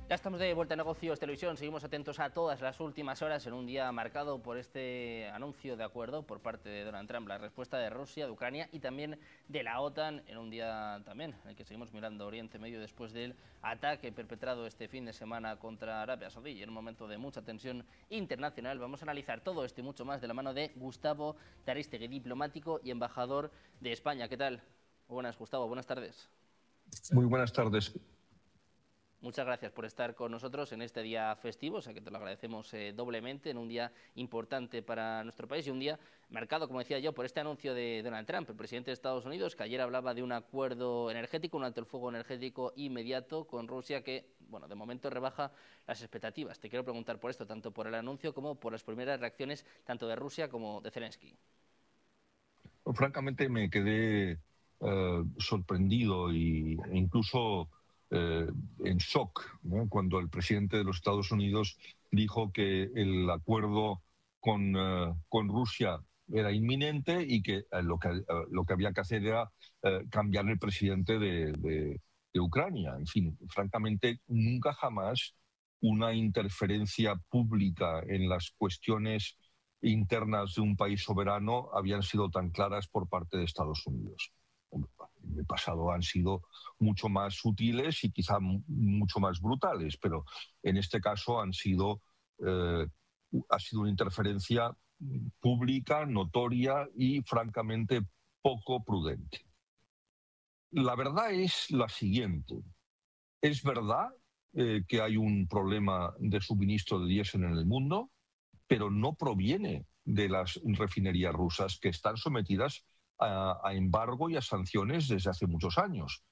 Ya estamos de vuelta a Negocios Televisión, seguimos atentos a todas las últimas horas en un día marcado por este anuncio de acuerdo por parte de Donald Trump, la respuesta de Rusia, de Ucrania y también de la OTAN, en un día también en el que seguimos mirando Oriente Medio después del ataque perpetrado este fin de semana contra Arabia Saudí y en un momento de mucha tensión internacional. Vamos a analizar todo esto y mucho más de la mano de Gustavo Taristegui, diplomático y embajador de España. ¿Qué tal? Buenas, Gustavo, buenas tardes. Muy buenas tardes. Muchas gracias por estar con nosotros en este día festivo, o sea que te lo agradecemos doblemente, en un día importante para nuestro país y un día marcado, como decía yo, por este anuncio de Donald Trump, el presidente de Estados Unidos, que ayer hablaba de un acuerdo energético, un alto el fuego energético inmediato con Rusia que, bueno, de momento rebaja las expectativas. Te quiero preguntar por esto, tanto por el anuncio como por las primeras reacciones tanto de Rusia como de Zelensky. Francamente me quedé sorprendido e incluso en shock, ¿no?, cuando el presidente de los Estados Unidos dijo que el acuerdo con Rusia era inminente y que lo que había que hacer era cambiar el presidente de Ucrania. En fin, francamente, nunca jamás una interferencia pública en las cuestiones internas de un país soberano habían sido tan claras por parte de Estados Unidos. En el pasado han sido mucho más sutiles y quizá mucho más brutales, pero en este caso ha sido una interferencia pública, notoria y francamente poco prudente. La verdad es la siguiente. Es verdad que hay un problema de suministro de diésel en el mundo, pero no proviene de las refinerías rusas que están sometidas a embargo y a sanciones desde hace muchos años.